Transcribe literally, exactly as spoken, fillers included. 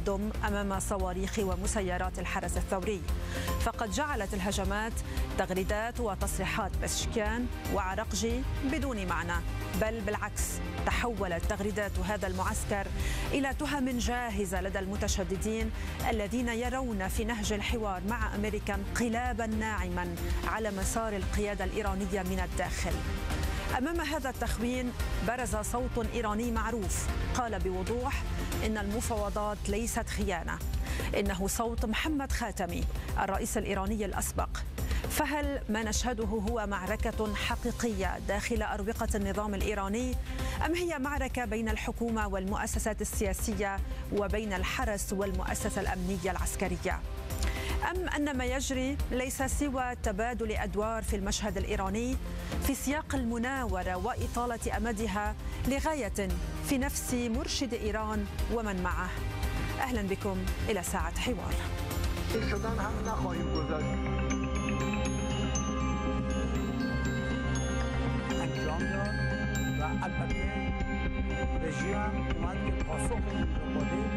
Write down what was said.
التقدم أمام صواريخ ومسيرات الحرس الثوري، فقد جعلت الهجمات تغريدات وتصريحات بشكيان وعرقجي بدون معنى، بل بالعكس تحولت تغريدات هذا المعسكر إلى تهم جاهزة لدى المتشددين الذين يرون في نهج الحوار مع أمريكا انقلابا ناعما على مسار القيادة الإيرانية من الداخل. أمام هذا التخوين برز صوت إيراني معروف قال بوضوح إن المفاوضات ليست خيانة، إنه صوت محمد خاتمي الرئيس الإيراني الأسبق. فهل ما نشهده هو معركة حقيقية داخل أروقة النظام الإيراني، أم هي معركة بين الحكومة والمؤسسات السياسية وبين الحرس والمؤسسة الأمنية العسكرية؟ أم أن ما يجري ليس سوى تبادل أدوار في المشهد الإيراني في سياق المناورة وإطالة أمدها لغاية في نفس مرشد إيران ومن معه؟ أهلا بكم إلى ساعة حوار.